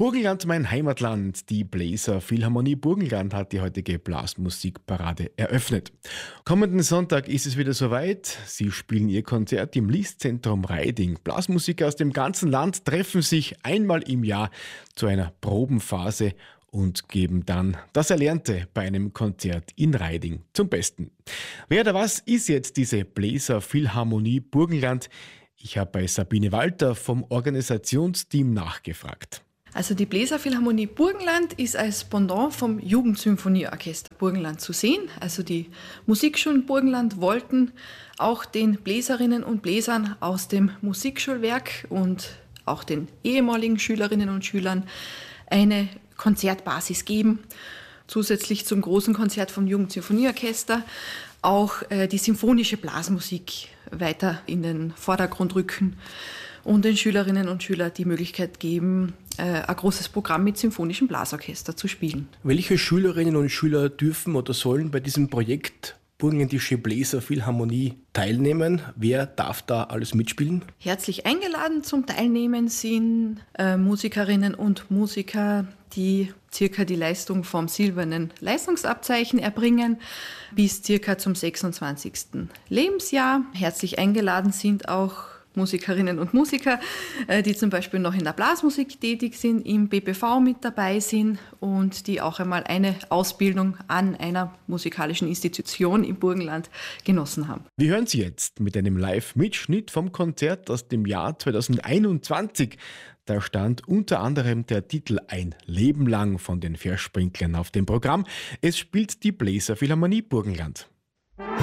Burgenland, mein Heimatland. Die Bläser Philharmonie Burgenland hat die heutige Blasmusikparade eröffnet. Kommenden Sonntag ist es wieder soweit. Sie spielen ihr Konzert im Liszentrum Raiding. Blasmusiker aus dem ganzen Land treffen sich einmal im Jahr zu einer Probenphase und geben dann das Erlernte bei einem Konzert in Raiding zum Besten. Wer oder was ist jetzt diese Bläser Philharmonie Burgenland? Ich habe bei Sabine Walter vom Organisationsteam nachgefragt. Also die Bläserphilharmonie Burgenland ist als Pendant vom Jugendsymphonieorchester Burgenland zu sehen. Also die Musikschulen Burgenland wollten auch den Bläserinnen und Bläsern aus dem Musikschulwerk und auch den ehemaligen Schülerinnen und Schülern eine Konzertbasis geben. Zusätzlich zum großen Konzert vom Jugendsymphonieorchester auch die symphonische Blasmusik weiter in den Vordergrund rücken und den Schülerinnen und Schülern die Möglichkeit geben, ein großes Programm mit symphonischem Blasorchester zu spielen. Welche Schülerinnen und Schüler dürfen oder sollen bei diesem Projekt Burgenländische Bläserphilharmonie teilnehmen? Wer darf da alles mitspielen? Herzlich eingeladen zum Teilnehmen sind Musikerinnen und Musiker, die circa die Leistung vom silbernen Leistungsabzeichen erbringen, bis circa zum 26. Lebensjahr. Herzlich eingeladen sind auch Musikerinnen und Musiker, die zum Beispiel noch in der Blasmusik tätig sind, im BPV mit dabei sind und die auch einmal eine Ausbildung an einer musikalischen Institution im Burgenland genossen haben. Wir hören Sie jetzt mit einem Live-Mitschnitt vom Konzert aus dem Jahr 2021. Da stand unter anderem der Titel Ein Leben lang von den Versprinklern auf dem Programm. Es spielt die Bläserphilharmonie Burgenland.